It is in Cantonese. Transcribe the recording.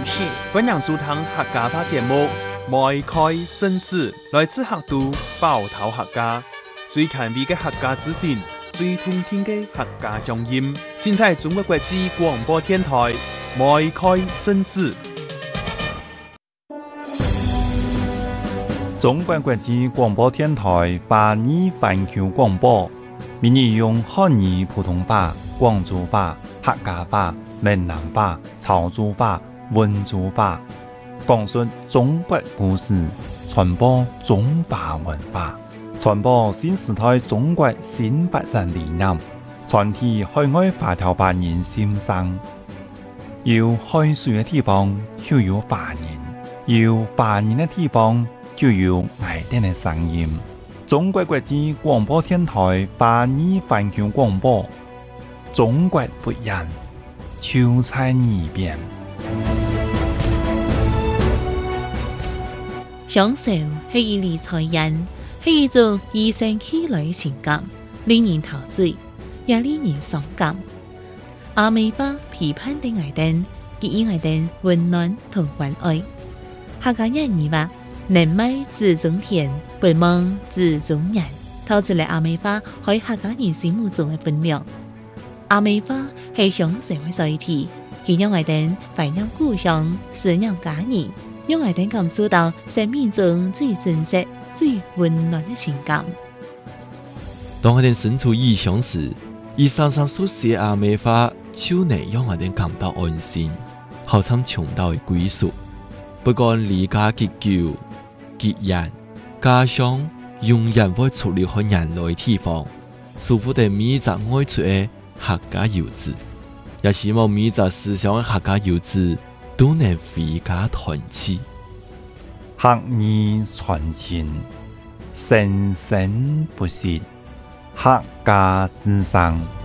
史。 欢迎收听客家话节目《迈开新史》，来自客都包头客家，最权威嘅客家资讯，最通天嘅客家乡音，尽在中国国际广播电台《迈开新史》。 中国国际广播电台华语环球广播，每日用汉语、普通话、广州话、客家话、闽南话、潮州话、温州话，讲述中国故事，传播中华文化，传播新时代中国新发展理念，传递海外华侨华人心声。有海水的地方就有华人，有华人的地方就有爱哋嘅聲音。中國國際廣播電台華語環球廣播，中國不一樣，就在耳邊。 享受係一理財人，係一種與生俱來嘅情感，令人陶醉，也令人傷感。阿美巴批判的愛燈，給予愛燈溫暖同關愛。客家人語話。人美自中田，不忙自中人，透出嚟阿美花喺客家人心目中嘅分量。阿美花係享受嘅載體，佢讓我哋懷念故鄉，思念家人，讓我哋感受到生命中最真實、最溫暖嘅情感。 當我哋身處異鄉時，以常常所寫阿美花，就能讓我哋感到安心，好像尋到嘅歸屬。不管離家結久。結人家鄉永遠會處理好人類地方，舒服地每隻愛出嘅客家遊子，也希望每隻思想嘅客家遊子都能回家團聚， 客語傳情，生生不息，客家之聲。